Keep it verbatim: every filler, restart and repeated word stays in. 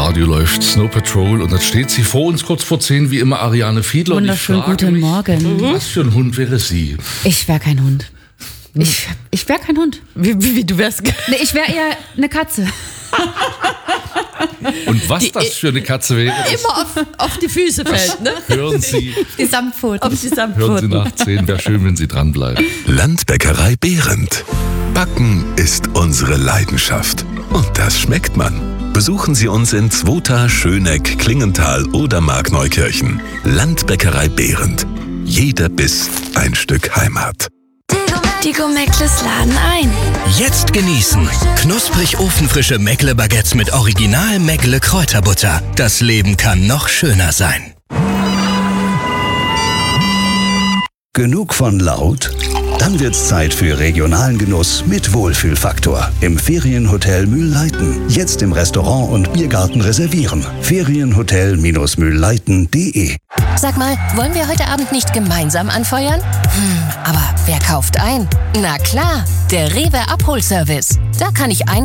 Radio läuft Snow Patrol und dann steht sie vor uns kurz vor zehn, wie immer Ariane Fiedler. Wunderschönen guten mich, Morgen. Was für ein Hund wäre sie? Ich wäre kein Hund. Ich, ich wäre kein Hund. Wie, wie, wie du wärst. Nee, ich wäre eher eine Katze. Und was die, das für eine Katze wäre, immer auf, auf die Füße fällt, ne? Hören Sie, Die Samtpfoten. Auf die Samtpfoten. hören Sie nach zehn. Wäre schön, wenn Sie dranbleiben. Landbäckerei Behrendt. Backen ist unsere Leidenschaft. Und das schmeckt man. Besuchen Sie uns in Zwota, Schöneck, Klingenthal oder Markneukirchen. Landbäckerei Behrendt. Jeder Biss ein Stück Heimat. Die Go-Meckles laden ein. Jetzt genießen. Knusprig ofenfrische Meckle-Baguettes mit Original Meckle Kräuterbutter. Das Leben kann noch schöner sein. Genug von laut? Dann wird's Zeit für regionalen Genuss mit Wohlfühlfaktor im Ferienhotel Mühlleiten. Jetzt im Restaurant und Biergarten reservieren. Ferienhotel Mühlleiten punkt de. Sag mal, wollen wir heute Abend nicht gemeinsam anfeuern? Hm, aber wer kauft ein? Na klar, der Rewe Abholservice. Da kann ich ein